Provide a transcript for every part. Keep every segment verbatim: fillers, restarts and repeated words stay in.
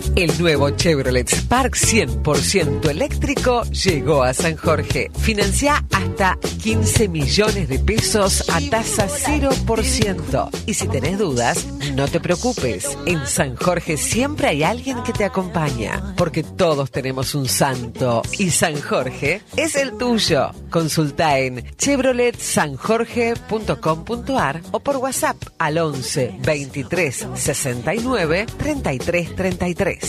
El nuevo Chevrolet Spark cien por ciento eléctrico llegó a San Jorge. Financia hasta quince millones de pesos a tasa cero por ciento. Y si tenés dudas, no te preocupes. En San Jorge siempre hay alguien que te acompaña, porque todos tenemos un santo y San Jorge es el tuyo. Consulta en chevrolet san jorge punto com punto a r o por WhatsApp al once veintitrés sesenta y nueve treinta y tres treinta y tres.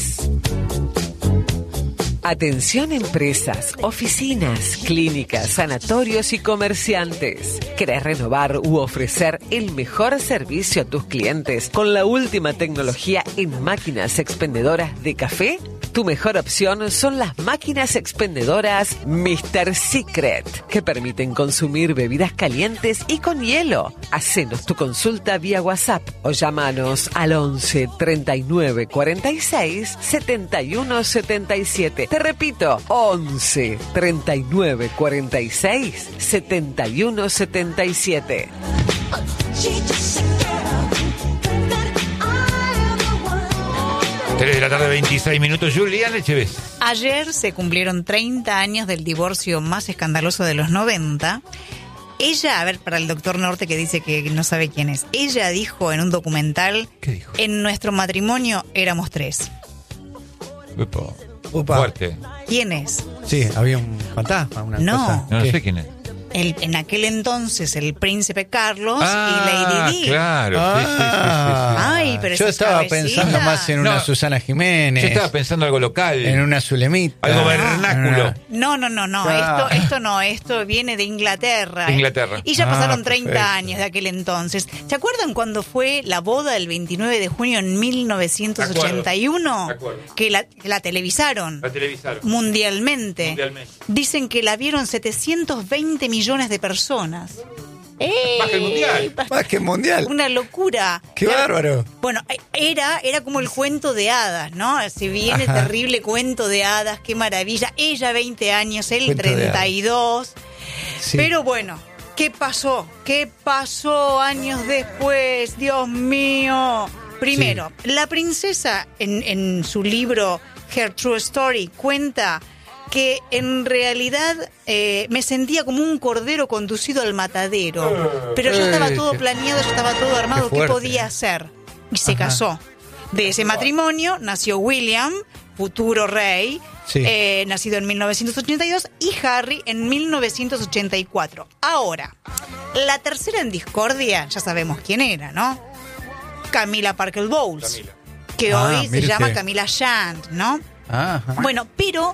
Atención empresas, oficinas, clínicas, sanatorios y comerciantes. ¿Querés renovar u ofrecer el mejor servicio a tus clientes con la última tecnología en máquinas expendedoras de café? Tu mejor opción son las máquinas expendedoras míster Secret, que permiten consumir bebidas calientes y con hielo. Hacenos tu consulta vía WhatsApp o llámanos al once treinta y nueve cuarenta y seis setenta y uno setenta y siete. Te repito, once treinta y nueve cuarenta y seis setenta y uno setenta y siete. tres de la tarde, veintiséis minutos. Julián Echeves. Ayer se cumplieron treinta años del divorcio más escandaloso de los noventa. Ella, a ver, para el doctor Norte que dice que no sabe quién es, ella dijo en un documental, ¿qué dijo? En nuestro matrimonio éramos tres. Upa. Upa. Fuerte. ¿Quién es? Sí, había un fantasma, una No. cosa. No, no ¿Qué? sé quién es. El, en aquel entonces el príncipe Carlos Ah, y Lady Di. claro. Sí, sí, sí, sí, sí. Ay, pero yo esa estaba cabecita. pensando más en una No, Susana Jiménez, Yo estaba pensando algo local. en una Zulemita, Algo vernáculo. Ah. No, no, no, no. Ah. Esto, esto no, esto viene de Inglaterra. De Inglaterra. Y ya Ah, pasaron treinta perfecto. años de aquel entonces. ¿Se acuerdan cuando fue la boda del veintinueve de junio en mil novecientos ochenta y uno? De acuerdo. Que la, la televisaron La televisaron. mundialmente. Mundialmente. Dicen que la vieron setecientos veinte millones de personas. ¡Ey! Más que el mundial. Más que mundial. Una locura. ¡Qué Claro. bárbaro! Bueno, era, era como el cuento de hadas, ¿no? Se viene Ajá. terrible cuento de hadas, qué maravilla. Ella veinte años, él Cuento de treinta y dos. Sí. Pero bueno, ¿qué pasó? ¿Qué pasó años después? Dios mío. Primero, la princesa en, en su libro Her True Story cuenta que en realidad eh, me sentía como un cordero conducido al matadero. Pero ya estaba Ey, todo qué- planeado, ya estaba todo armado. qué ¿Qué fuerte. podía hacer? Y se Ajá. casó. De ese matrimonio nació William, futuro rey, Sí. eh, nacido en mil novecientos ochenta y dos, y Harry en mil novecientos ochenta y cuatro. Ahora, la tercera en discordia, ya sabemos quién era, ¿no? Camila Parker Bowles, Camila. que Ah, hoy se mire llama usted. Camila Shand, ¿no? Ajá. Bueno, pero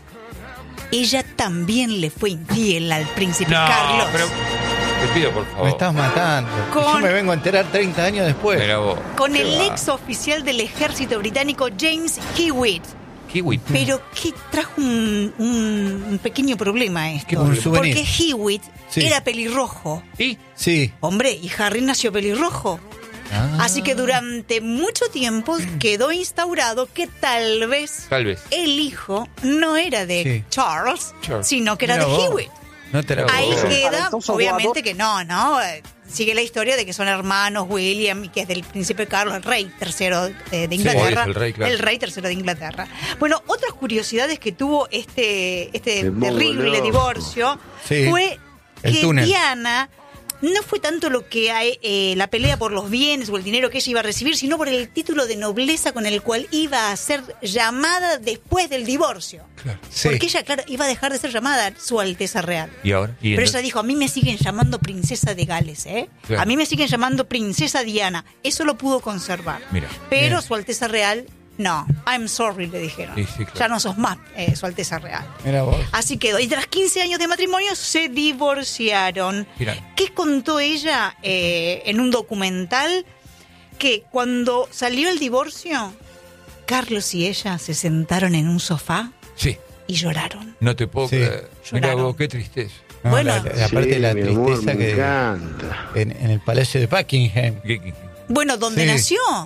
ella también le fue infiel al príncipe No, Carlos. pero te pido por favor. Me estás matando. Con- Yo me vengo a enterar treinta años después. Mira vos. Con Qué el va. ex oficial del ejército británico James Hewitt. Kiwi. Pero que trajo un, un- un pequeño problema esto. ¿Qué un souvenir? Porque Hewitt Sí. era pelirrojo. ¿Y? Sí. Hombre, y Harry nació pelirrojo. Ah. Así que durante mucho tiempo quedó instaurado que tal vez Tal vez. el hijo no era de Sí. Charles, Charles. sino que era Mira de vos. Hewitt. No te la Ahí Oh. queda, obviamente que no, ¿no? Eh, Sigue la historia de que son hermanos William y que es del príncipe Carlos, el rey tercero eh, de Inglaterra. es el rey, claro. El rey tercero de Inglaterra. Bueno, otras curiosidades que tuvo este, este Qué terrible mogoloco. divorcio Sí, fue el que túnel. Diana no fue tanto lo que hay, eh, la pelea por los bienes o el dinero que ella iba a recibir, sino por el título de nobleza con el cual iba a ser llamada después del divorcio. Sí. Porque ella, claro, iba a dejar de ser llamada Su Alteza Real. ¿Y ahora? ¿Y Pero entonces? ella dijo, a mí me siguen llamando princesa de Gales, ¿eh? Claro. A mí me siguen llamando princesa Diana. Eso lo pudo conservar. Mira. Pero Bien. Su Alteza Real, no. I'm sorry, le dijeron. Sí, sí, claro. Ya no sos más eh, Su Alteza Real. Mira vos. Así quedó. Y tras quince años de matrimonio se divorciaron. Mira. ¿Qué contó ella eh, en un documental? Que cuando salió el divorcio, Carlos y ella se sentaron en un sofá Sí. y lloraron. No te puedo Sí. creer. Mira Lloraron. vos, qué tristeza. No, Bueno. la, la- aparte Sí, la mi amor, tristeza me que encanta. en, en el Palacio de Buckingham. ¿Qué- qué- Bueno, donde Sí. nació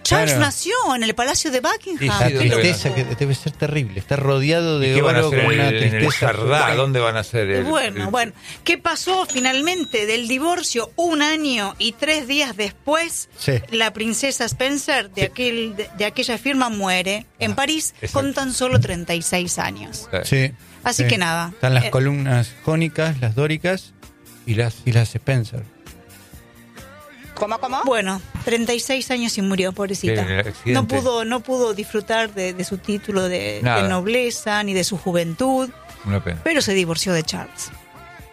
Charles Claro. nació en el Palacio de Buckingham. Sí, La sí, ¿dónde tristeza ven? que debe ser terrible. Está rodeado ¿Y de qué van a oro hacer con en una el, en el tristeza. Jardá? ¿Dónde van a hacer el, Bueno, el- bueno. ¿Qué pasó finalmente del divorcio? Un año y tres días después, Sí. la princesa Spencer de, aquel, de, de aquella firma muere en París exacto. con tan solo treinta y seis años. Sí. Así sí. que nada. Están las Eh, columnas jónicas, las dóricas y las, y las Spencer. ¿Cómo, cómo? Bueno, treinta y seis años y murió, pobrecita. Sí, en el accidente. No pudo, no pudo disfrutar de, de su título de, Nada. de nobleza ni de su juventud, Una pena. pero se divorció de Charles.